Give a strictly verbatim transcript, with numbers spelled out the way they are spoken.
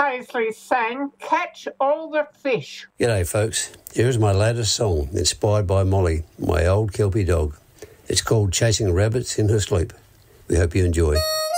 Paisley sang Catch All the Fish. G'day folks, here's my latest song, inspired by Molly, my old Kelpie dog. It's called Chasing Rabbits in Her Sleep. We hope you enjoy.